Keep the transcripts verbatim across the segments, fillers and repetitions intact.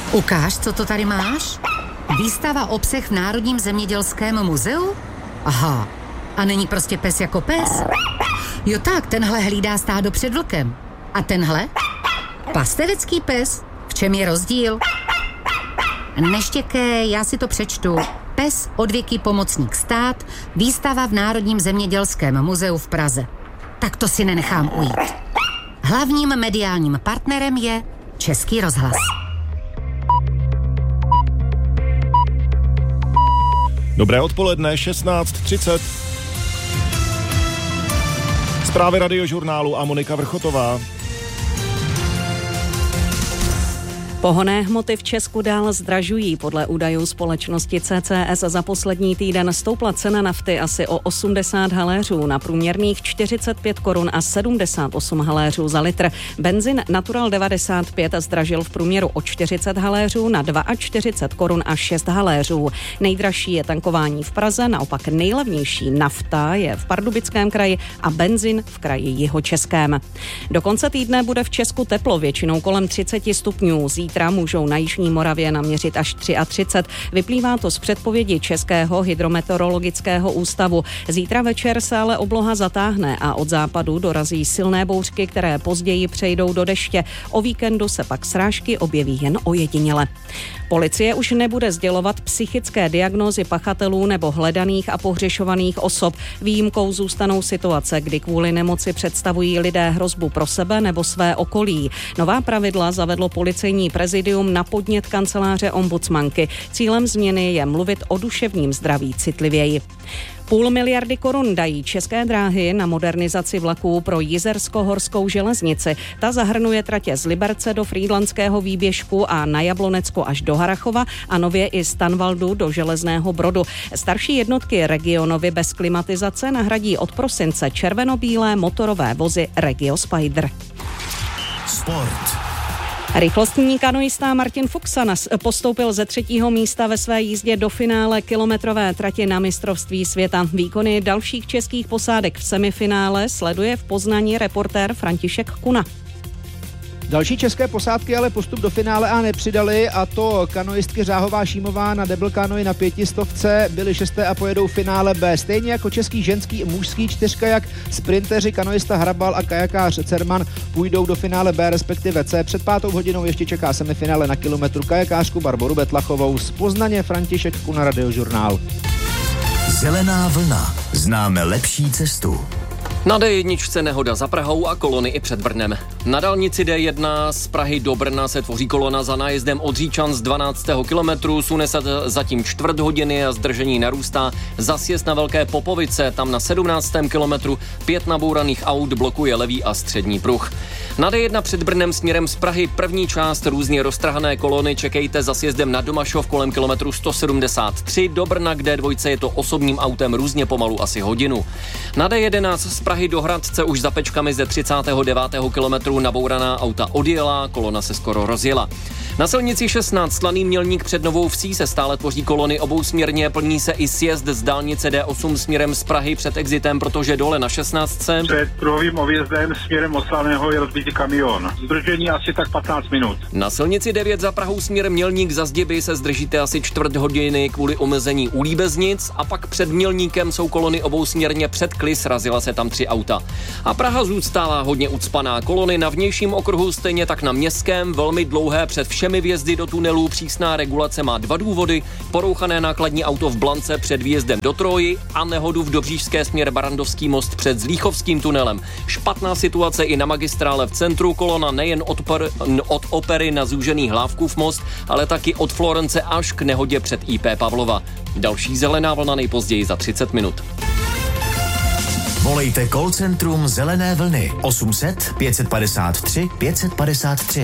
Ukáž, co to tady máš? Výstava o psech v Národním zemědělském muzeu? Aha, a není prostě pes jako pes? Jo tak, tenhle hlídá stádo před vlkem. A tenhle? Pastevecký pes? V čem je rozdíl? Neštěkej, já si to přečtu. Pes odvěký pomocník stát, výstava v Národním zemědělském muzeu v Praze. Tak to si nenechám ujít. Hlavním mediálním partnerem je Český rozhlas. Dobré odpoledne, šestnáct třicet. Zprávy Radiožurnálu a Monika Vrchotová. Pohonné hmoty v Česku dál zdražují. Podle údajů společnosti C C S za poslední týden stoupla cena nafty asi o osmdesát haléřů na průměrných čtyřicet pět korun a sedmdesát osm haléřů za litr. Benzin Natural devadesát pět zdražil v průměru o čtyřicet haléřů na čtyřicet dva korun a šest haléřů. Nejdražší je tankování v Praze, naopak nejlevnější nafta je v Pardubickém kraji a benzin v kraji Jihočeském. Do konce týdne bude v Česku teplo, většinou kolem třicet stupňů. Zítra můžou na jižní Moravě naměřit až třicet tři. Vyplývá to z předpovědi Českého hydrometeorologického ústavu. Zítra večer se ale obloha zatáhne a od západu dorazí silné bouřky, které později přejdou do deště. O víkendu se pak srážky objeví jen ojediněle. Policie už nebude sdělovat psychické diagnózy pachatelů nebo hledaných a pohřešovaných osob. Výjimkou zůstanou situace, kdy kvůli nemoci představují lidé hrozbu pro sebe nebo své okolí. Nová pravidla zavedlo policejní prezidium na podnět kanceláře ombudsmanky. Cílem změny je mluvit o duševním zdraví citlivěji. Půl miliardy korun dají České dráhy na modernizaci vlaků pro Jizersko-horskou železnici. Ta zahrnuje tratě z Liberce do Frýdlantského výběžku a na Jablonecko až do Harrachova a nově i z Tanvaldu do Železného Brodu. Starší jednotky Regionovy bez klimatizace nahradí od prosince červenobílé motorové vozy Regio Spider. Sport. Rychlostní kanoista Martin Fuxa postoupil ze třetího místa ve své jízdě do finále kilometrové trati na mistrovství světa. Výkony dalších českých posádek v semifinále sleduje v Poznani reportér František Kuna. Další české posádky ale postup do finále A nepřidali, a to kanoistky Řáhová Šímová na double kanoi na pětistovce byly šesté a pojedou finále B. Stejně jako český ženský mužský čtyřkajak, sprinteři kanoista Hrabal a kajakář Cerman půjdou do finále B, respektive C. Před pátou hodinou ještě čeká semifinále na kilometru kajakářku Barboru Betlachovou. Z Poznaně František Kuna, Radiožurnál. Zelená vlna. Známe lepší cestu. Na D jedna nehoda za Prahou a kolony i před Brnem. Na dálnici D jedna z Prahy do Brna se tvoří kolona za nájezdem od Říčan z dvanáctého kilometru, sune se zatím čtvrt hodiny a zdržení narůstá. Za sjezd na Velké Popovice, tam na sedmnáctém kilometru pět nabouraných aut blokuje levý a střední pruh. Na D jedna před Brnem směrem z Prahy první část různě roztrhané kolony čekejte za sjezdem na Domašov kolem kilometru sto sedmdesát tři, do Brna k D dva je to osobním autem různě pomalu asi hodinu. Na D jedenáct z Prahy do Hradce už za Pečkami ze třicátého devátého kilometru nabouraná auta odjela, kolona se skoro rozjela. Na silnici šestnáct Slaný Mělník před Novou Vsí se stále tvoří kolony obousměrně, plní se i sjezd z dálnice D osm směrem z Prahy před exitem, protože dole na šestnáctce před pruhovým objezdem směrem od Slaného je rozbitý kamion. Zdržení asi tak patnáct minut. Na silnici devět za Prahou směrem Mělník za Zdiby se zdržíte asi čtvrt hodiny kvůli omezení u Líbeznic a pak před Mělníkem jsou kolony obousměrně před Klis, razila se tam tři auta. A Praha zůstává hodně ucpaná, kolony na vnějším okruhu stejně tak na městském, velmi dlouhé před všemi vjezdy do tunelů, přísná regulace má dva důvody, porouchané nákladní auto v Blance před výjezdem do Troji a nehodu v Dobříšské směr Barandovský most před Zlíchovským tunelem. Špatná situace i na magistrále v centru, kolona nejen od, per, od Opery na zúžený Hlávkův most, ale taky od Florence až k nehodě před I P Pavlova. Další zelená vlna nejpozději za třicet minut. Volejte call centrum Zelené vlny osm set pět padesát tři pět padesát tři.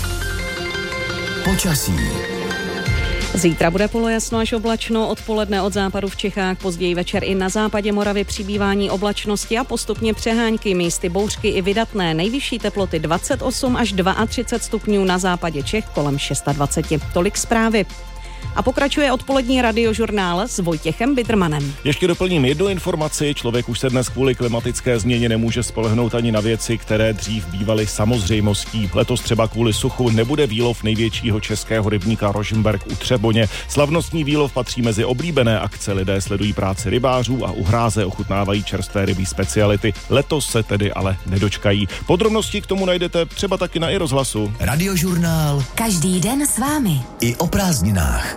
Počasí. Zítra bude polojasno až oblačno, odpoledne od západu v Čechách, později večer i na západě Moravy přibývání oblačnosti a postupně přehánky, místy bouřky i vydatné, nejvyšší teploty dvacet osm až třicet dva stupňů, na západě Čech kolem dvacet šest. Tolik zprávy. A pokračuje odpolední radiožurnál s Vojtěchem Bidermanem. Ještě doplním jednu informaci. Člověk už se dnes kvůli klimatické změně nemůže spolehnout ani na věci, které dřív bývaly samozřejmostí. Letos třeba kvůli suchu nebude výlov největšího českého rybníka Rožmberk u Třeboně. Slavnostní výlov patří mezi oblíbené akce. Lidé sledují práci rybářů a u hráze ochutnávají čerstvé rybí speciality. Letos se tedy ale nedočkají. Podrobnosti k tomu najdete třeba taky na iRozhlasu. Radiožurnál. Každý den s vámi. I o prázdninách.